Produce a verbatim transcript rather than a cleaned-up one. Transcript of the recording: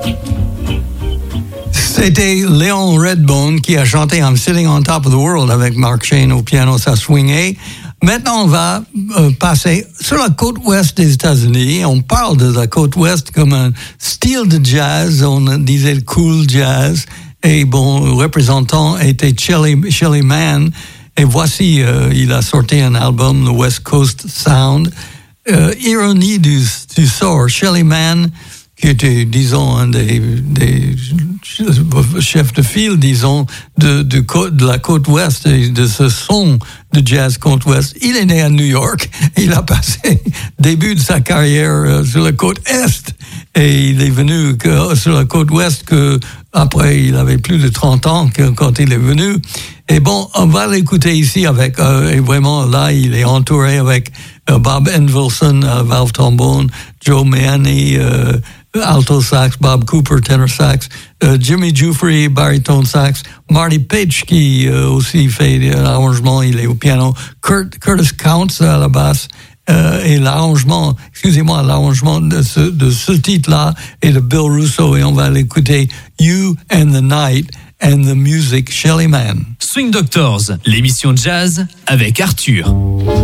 C'était Léon Redbone qui a chanté I'm Sitting on Top of the World avec Mark Shane au piano, ça swingait. Maintenant, on va euh, passer sur la côte ouest des États-Unis. On parle de la côte ouest comme un style de jazz, on disait le cool jazz. Et bon, le représentant était Shelly, Shelly Manne. Et voici, euh, il a sorti un album, le West Coast Sound. Euh, ironie du, du sort, Shelly Manne, qui était, disons, un des, des chefs de file, disons, de, de, de la côte ouest et de ce son de jazz côte ouest. Il est né à New York. Il a passé début de sa carrière sur la côte est et il est venu que, sur la côte ouest que après il avait plus de trente ans que, quand il est venu. Et bon, on va l'écouter ici avec, euh, et vraiment là, il est entouré avec euh, Bob Envelson, euh, valve trombone, Joe Meani, euh, alto sax, Bob Cooper, tenor sax, euh, Jimmy Giuffre, baritone sax, Marty Page qui euh, aussi fait l'arrangement, il est au piano, Kurt, Curtis Counts à la basse, euh, et l'arrangement, excusez-moi, l'arrangement de ce, de ce titre-là est de Bill Russo et on va l'écouter, You and the Night and the Music, Shelly Manne. Swing Doctors, l'émission jazz avec Arthur.